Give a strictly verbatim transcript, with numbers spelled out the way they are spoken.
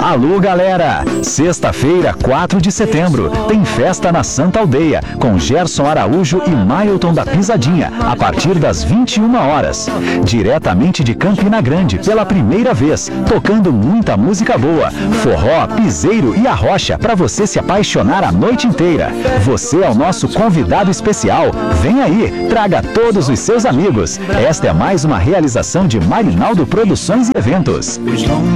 Alô, galera! Sexta-feira, quatro de setembro, tem festa na Santa Aldeia, com Gerson Araújo e Mailton da Pisadinha, a partir das vinte e uma horas. Diretamente de Campina Grande, pela primeira vez, tocando muita música boa, forró, piseiro e arrocha, para você se apaixonar a noite inteira. Você é o nosso convidado especial. Vem aí, traga todos os seus amigos. Esta é mais uma realização de Marinaldo Produções e Eventos.